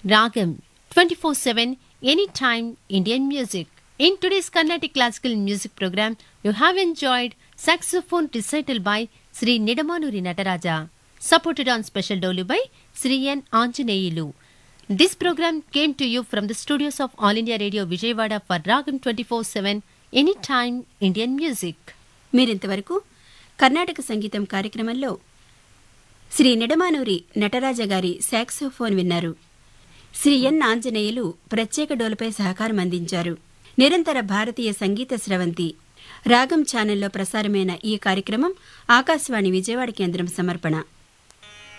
Ragam 24/7 anytime Indian music. In today's Carnatic Classical Music program, you have enjoyed saxophone recital by Sri Nidamanuri Nataraja, supported on special dolu by Sri N. Anjaneyulu. This program came to you from the studios of All India Radio Vijayawada for Ragam 24/7 anytime Indian music. మీరింతవరకు కర్ణాటక సంగీతం కార్యక్రమంలో శ్రీ నిడమానూరి నటరాజ గారి saxophone విన్నారు. శ్రీ ఎన్ ఆంజనేయులు ప్రత్యేక డోలుపై సహకారం అందించారు. నిరంతర భారతీయ సంగీత స్రవంతి రాగం ఛానల్లో ప్రసారమైన ఈ కార్యక్రమం ఆకాశవాణి విజయవాడ కేంద్రం సమర్పణ.